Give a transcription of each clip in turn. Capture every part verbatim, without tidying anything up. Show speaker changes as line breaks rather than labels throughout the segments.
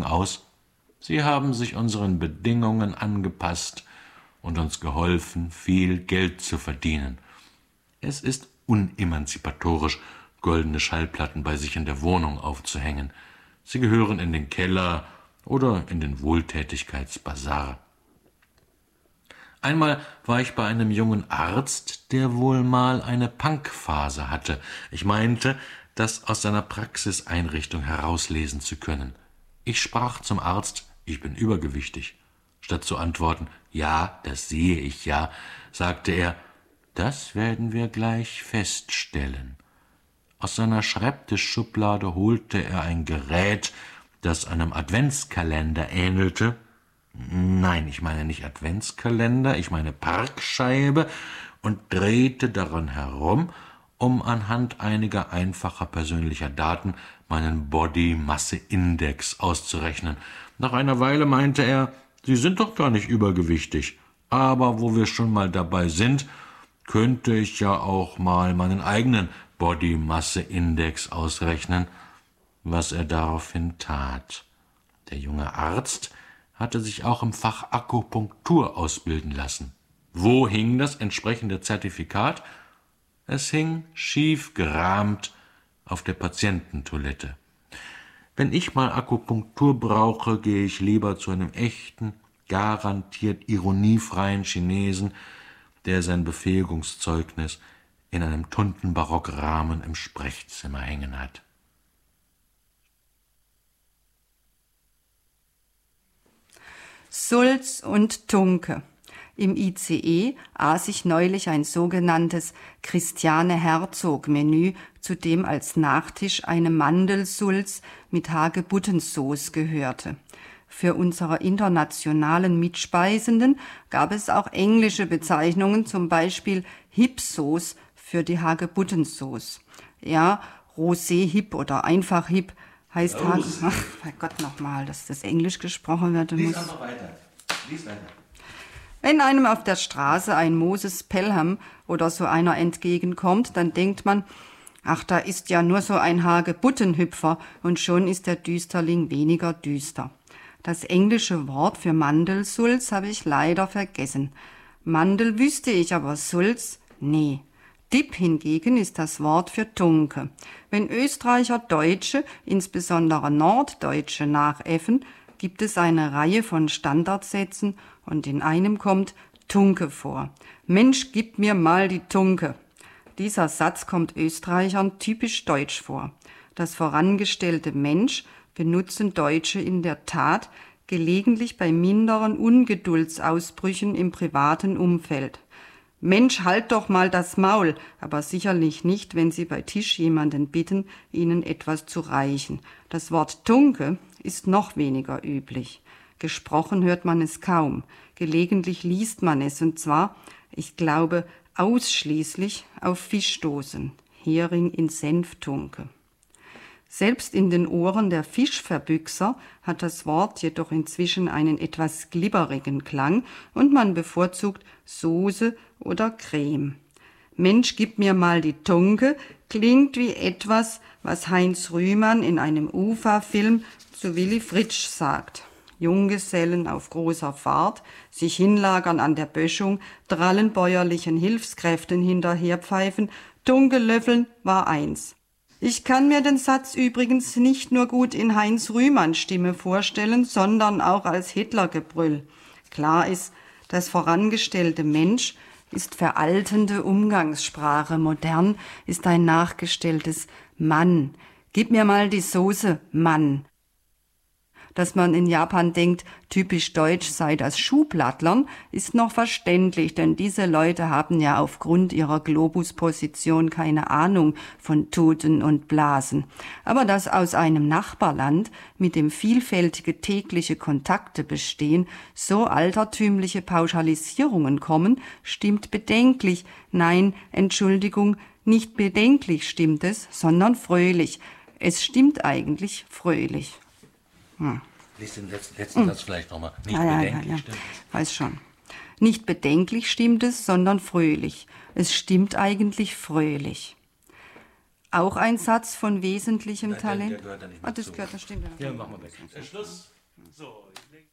Augen aus. Sie haben sich unseren Bedingungen angepasst und uns geholfen, viel Geld zu verdienen. Es ist unemanzipatorisch, goldene Schallplatten bei sich in der Wohnung aufzuhängen. Sie gehören in den Keller oder in den Wohltätigkeitsbasar. Einmal war ich bei einem jungen Arzt, der wohl mal eine Punkphase hatte. Ich meinte, das aus seiner Praxiseinrichtung herauslesen zu können. Ich sprach zum Arzt, ich bin übergewichtig. Statt zu antworten, ja, das sehe ich ja, sagte er, das werden wir gleich feststellen. Aus seiner Schreibtischschublade holte er ein Gerät, das einem Adventskalender ähnelte. Nein, ich meine nicht Adventskalender, ich meine Parkscheibe, und drehte daran herum, um anhand einiger einfacher persönlicher Daten meinen Body-Masse-Index auszurechnen. Nach einer Weile meinte er, Sie sind doch gar nicht übergewichtig, aber wo wir schon mal dabei sind, könnte ich ja auch mal meinen eigenen Body-Masse-Index ausrechnen, was er daraufhin tat. Der junge Arzt hatte sich auch im Fach Akupunktur ausbilden lassen. Wo hing das entsprechende Zertifikat? Es hing schief gerahmt auf der Patiententoilette. Wenn ich mal Akupunktur brauche, gehe ich lieber zu einem echten, garantiert ironiefreien Chinesen, der sein Befähigungszeugnis in einem Tuntenbarockrahmen im Sprechzimmer hängen hat.
Sulz und Tunke. Im I C E aß ich neulich ein sogenanntes Christiane-Herzog-Menü, zu dem als Nachtisch eine Mandelsulz mit Hagebuttensauce gehörte. Für unsere internationalen Mitspeisenden gab es auch englische Bezeichnungen, zum Beispiel Hip-Sauce für die Hagebuttensauce. Ja, Rosé-Hip oder einfach Hip heißt Hage... Ach, bei Gott nochmal, dass das Englisch gesprochen werden muss.
Lies einfach weiter. Lies weiter.
Wenn einem auf der Straße ein Moses Pelham oder so einer entgegenkommt, dann denkt man, ach, da ist ja nur so ein Hagebuttenhüpfer, und schon ist der Düsterling weniger düster. Das englische Wort für Mandelsulz habe ich leider vergessen. Mandel wüsste ich, aber Sulz? Nee. Dip hingegen ist das Wort für Tunke. Wenn Österreicher Deutsche, insbesondere Norddeutsche, nachäffen, gibt es eine Reihe von Standardsätzen, und in einem kommt Tunke vor. Mensch, gib mir mal die Tunke. Dieser Satz kommt Österreichern typisch deutsch vor. Das vorangestellte Mensch benutzen Deutsche in der Tat gelegentlich bei minderen Ungeduldsausbrüchen im privaten Umfeld. Mensch, halt doch mal das Maul, aber sicherlich nicht, wenn Sie bei Tisch jemanden bitten, Ihnen etwas zu reichen. Das Wort Tunke ist noch weniger üblich. Gesprochen hört man es kaum. Gelegentlich liest man es, und zwar, ich glaube, ausschließlich auf Fischdosen. Hering in Senftunke. Selbst in den Ohren der Fischverbüchser hat das Wort jedoch inzwischen einen etwas glibberigen Klang, und man bevorzugt Soße oder Creme. Mensch, gib mir mal die Tunke klingt wie etwas, was Heinz Rühmann in einem U F A-Film zu Willy Fritsch sagt. Junggesellen auf großer Fahrt, sich hinlagern an der Böschung, drallen bäuerlichen Hilfskräften hinterherpfeifen, Tunke löffeln war eins. Ich kann mir den Satz übrigens nicht nur gut in Heinz Rühmanns Stimme vorstellen, sondern auch als Hitlergebrüll. Klar ist, das vorangestellte Mensch ist veraltende Umgangssprache, modern ist ein nachgestelltes Mann. Gib mir mal die Soße, Mann. Dass man in Japan denkt, typisch deutsch sei das Schuhplattlern, ist noch verständlich, denn diese Leute haben ja aufgrund ihrer Globusposition keine Ahnung von Tuten und Blasen. Aber dass aus einem Nachbarland, mit dem vielfältige tägliche Kontakte bestehen, so altertümliche Pauschalisierungen kommen, stimmt bedenklich. Nein, Entschuldigung, nicht bedenklich stimmt es, sondern fröhlich. Es stimmt eigentlich fröhlich. Hm.
Lies den letzten, letzten Satz vielleicht nochmal. Nicht
ja,
bedenklich
ja, ja,
stimmt es.
Weiß schon. Nicht bedenklich stimmt es, sondern fröhlich. Es stimmt eigentlich fröhlich. auch ein Satz von wesentlichem
Nein, der-
Talent?
der gehört da nicht
Ah,
mit
das
zu.
gehört, das stimmt. Ja,
Ja, machen wir weg. Äh, Schluss. So, ich leg-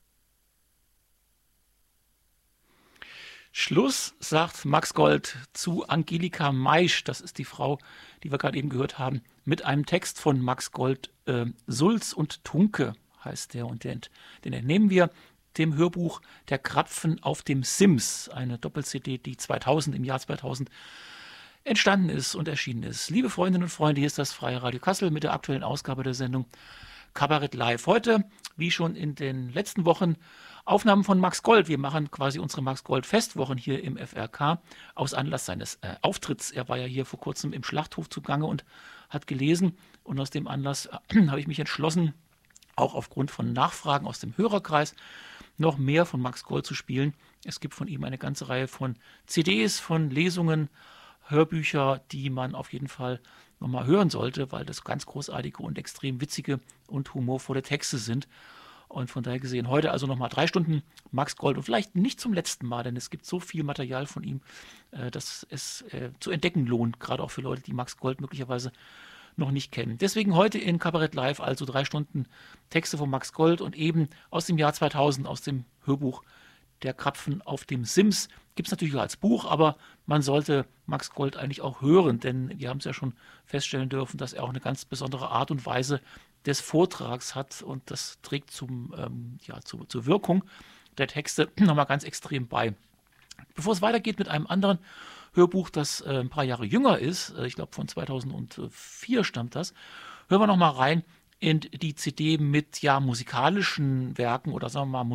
Schluss, sagt Max Gold zu Angelika Maisch, das ist die Frau, die wir gerade eben gehört haben, mit einem Text von Max Gold, äh, Sulz und Tunke heißt der, und den, den entnehmen wir dem Hörbuch Der Krapfen auf dem Sims, eine Doppel-C D, die zweitausend, im Jahr zweitausend entstanden ist und erschienen ist. Liebe Freundinnen und Freunde, hier ist das Freie Radio Kassel mit der aktuellen Ausgabe der Sendung Kabarett Live. Heute, wie schon in den letzten Wochen, Aufnahmen von Max Gold. Wir machen quasi unsere Max Gold Festwochen hier im F R K aus Anlass seines äh, Auftritts. Er war ja hier vor kurzem im Schlachthof zugange und hat gelesen. Und aus dem Anlass äh, habe ich mich entschlossen, auch aufgrund von Nachfragen aus dem Hörerkreis, noch mehr von Max Gold zu spielen. Es gibt von ihm eine ganze Reihe von C Ds, von Lesungen, Hörbücher, die man auf jeden Fall nochmal hören sollte, weil das ganz großartige und extrem witzige und humorvolle Texte sind. Und von daher gesehen, heute also nochmal drei Stunden Max Gold und vielleicht nicht zum letzten Mal, denn es gibt so viel Material von ihm, äh, dass es äh, zu entdecken lohnt, gerade auch für Leute, die Max Gold möglicherweise noch nicht kennen. Deswegen heute in Kabarett Live also drei Stunden Texte von Max Gold und eben aus dem Jahr zweitausend, aus dem Hörbuch Der Krapfen auf dem Sims. Gibt es natürlich auch als Buch, aber man sollte Max Gold eigentlich auch hören, denn wir haben es ja schon feststellen dürfen, dass er auch eine ganz besondere Art und Weise des Vortrags hat und das trägt zum, ähm, ja, zu, zur Wirkung der Texte nochmal ganz extrem bei. Bevor es weitergeht mit einem anderen Hörbuch, das äh, ein paar Jahre jünger ist, äh, ich glaube von zweitausendvier stammt das, hören wir nochmal rein in die C D mit ja musikalischen Werken oder sagen wir mal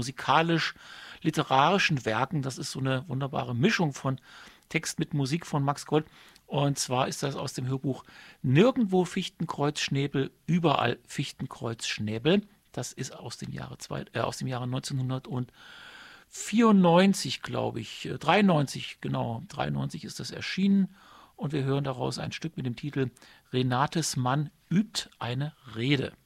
musikalisch-literarischen Werken. Das ist so eine wunderbare Mischung von Text mit Musik von Max Gold. Und zwar ist das aus dem Hörbuch Nirgendwo Fichtenkreuz Schnäbel, überall Fichtenkreuz Schnäbel. Das ist aus dem Jahre, zwei, äh, aus dem Jahre neunzehnhundertvierundneunzig, glaube ich. dreiundneunzig, genau, dreiundneunzig ist das erschienen. Und wir hören daraus ein Stück mit dem Titel Renates Mann übt eine Rede.